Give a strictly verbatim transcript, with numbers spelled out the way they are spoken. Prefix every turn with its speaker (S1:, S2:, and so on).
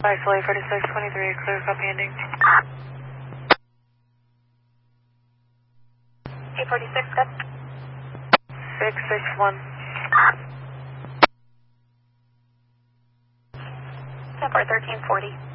S1: Isolate forty-six twenty-three, clear copy ending.
S2: eight forty-six, good.
S1: six six one.
S2: ten four thirteen forty.